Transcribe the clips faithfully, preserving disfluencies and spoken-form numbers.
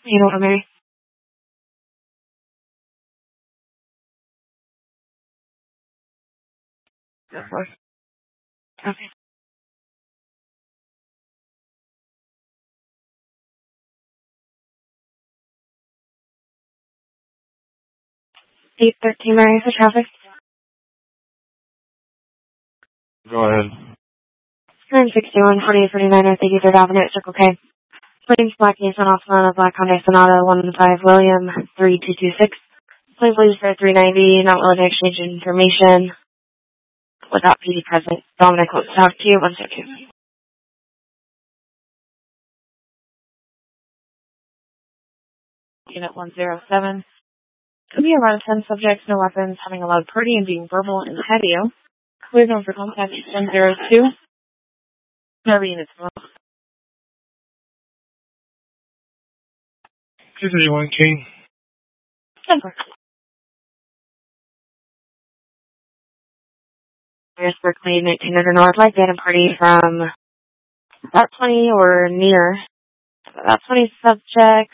You know what, Mary? Of course. Okay. eight thirteen Mary for traffic. Go ahead. nine sixty-one, forty-eight forty-nine, North eighty-third Avenue at Circle K. Plains Black Nissan Altima, Black Hyundai Sonata, one five William, three two two six. Please leave for three ninety, not willing to exchange information without P D present. Dominic wants to talk to you. One second. Unit one zero seven. Could be around ten subjects, no weapons, having a loud party and being verbal in the patio. Clear zone for contact one zero two. Whatever units well. two thirty-one King. ten four. Here's Berkeley, nineteen hundred North, like band and party from about twenty or near. About twenty subjects.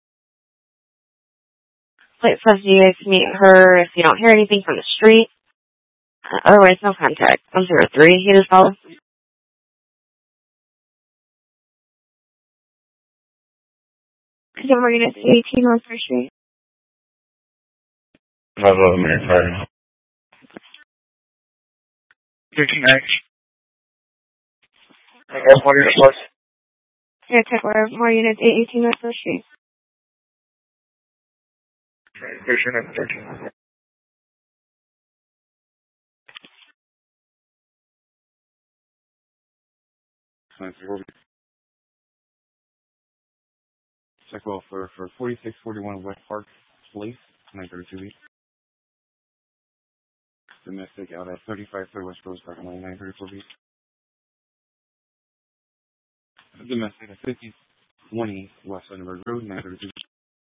Plate says you guys meet her if you don't hear anything from the street. Uh, otherwise, no contact. one zero three, you just follow. Could you have unit eighteen North First Street? Bravo, American Fire. thirteen X. I got one unit plus. Yeah, check where more units, eighteen North First Street. thirteen X, thirteen. Check well for, for forty-six forty-one West Park Place, nine thirty-two east. Domestic out at thirty-five thirty West Rose Park, nine thirty-four east. Domestic at fifty twenty West Edinburgh Road, nine thirty-two.